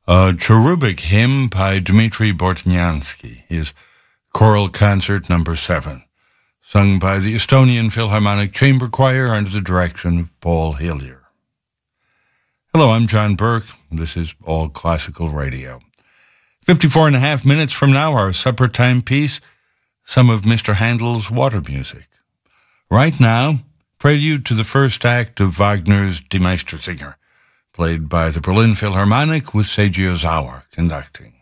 A cherubic hymn by Dmitri Bortnyansky is Choral Concert No. 7, sung by the Estonian Philharmonic Chamber Choir under the direction of Paul Hillier. Hello, I'm John Burke. This is All Classical Radio. 54 and a half minutes from now, our supper time piece, some of Mr. Handel's water music. Right now, prelude to the first act of Wagner's Die Meistersinger, played by the Berlin Philharmonic with Seiji Ozawa conducting.